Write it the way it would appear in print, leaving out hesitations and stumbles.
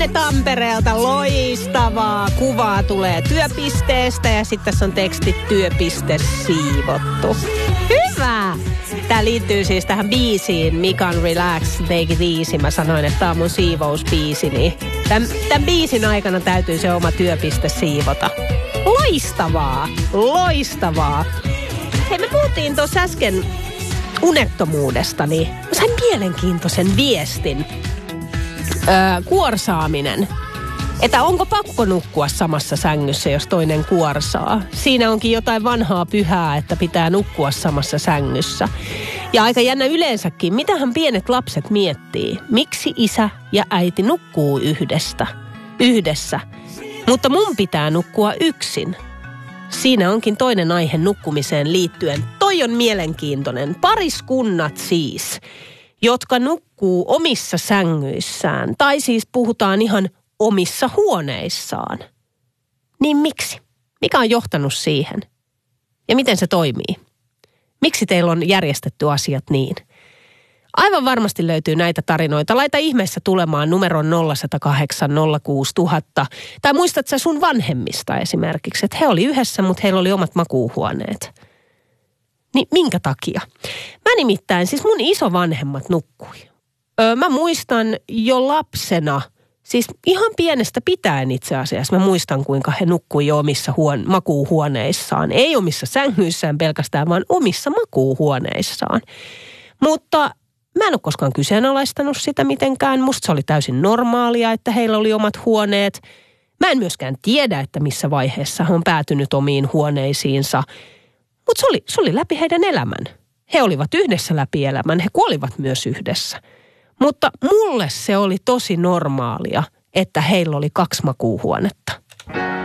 Janne Tampereelta, loistavaa kuvaa tulee työpisteestä ja sitten tässä on tekstit työpiste siivottu. Hyvä! Tää liittyy siis tähän biisiin Mikan Relax, Take It Easy. Mä sanoin, että tää on mun siivousbiisi, niin tämän biisin aikana täytyy se oma työpiste siivota. Loistavaa! Loistavaa! Hei, me puhuttiin tuossa äsken unettomuudesta, niin mä sain mielenkiintoisen viestin. Kuorsaaminen. Että onko pakko nukkua samassa sängyssä, jos toinen kuorsaa? Siinä onkin jotain vanhaa pyhää, että pitää nukkua samassa sängyssä. Ja aika jännä yleensäkin, mitähän pienet lapset miettii? Miksi isä ja äiti nukkuu yhdessä? Mutta mun pitää nukkua yksin. Siinä onkin toinen aihe nukkumiseen liittyen. Toi on mielenkiintoinen. Pariskunnat siis, jotka nukkuu omissa sängyissään. Tai siis puhutaan ihan omissa huoneissaan. Niin miksi? Mikä on johtanut siihen? Ja miten se toimii? Miksi teillä on järjestetty asiat niin? Aivan varmasti löytyy näitä tarinoita. Laita ihmeessä tulemaan numeron 0108 06000. Tai muistat sä sun vanhemmista esimerkiksi, että he oli yhdessä, mutta heillä oli omat makuuhuoneet. Niin minkä takia? Mä nimittäin, siis mun isovanhemmat nukkui. Mä muistan jo lapsena, siis ihan pienestä pitäen itse asiassa, mä muistan kuinka he nukkui jo omissa makuuhuoneissaan. Ei omissa sängyissään pelkästään, vaan omissa makuuhuoneissaan. Mutta mä en ole koskaan kyseenalaistanut sitä mitenkään. Musta se oli täysin normaalia, että heillä oli omat huoneet. Mä en myöskään tiedä, että missä vaiheessa he on päätynyt omiin huoneisiinsa. Mutta se oli läpi heidän elämän. He olivat yhdessä läpi elämän. He kuolivat myös yhdessä. Mutta mulle se oli tosi normaalia, että heillä oli 2 makuuhuonetta.